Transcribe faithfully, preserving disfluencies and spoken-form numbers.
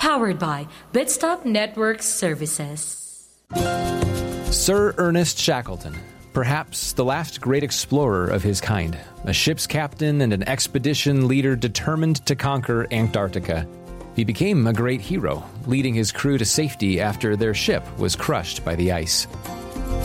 Powered by Bitstop Network Services. Sir Ernest Shackleton, perhaps the last great explorer of his kind, a ship's captain and an expedition leader determined to conquer Antarctica. He became a great hero, leading his crew to safety after their ship was crushed by the ice.